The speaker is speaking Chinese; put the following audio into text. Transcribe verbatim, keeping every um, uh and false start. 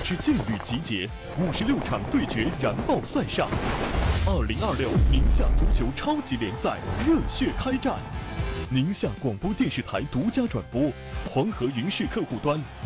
之劲旅集结，五十六场对决燃爆赛上。二零二六宁夏足球超级联赛热血开战，宁夏广播电视台独家转播，黄河云视客户端。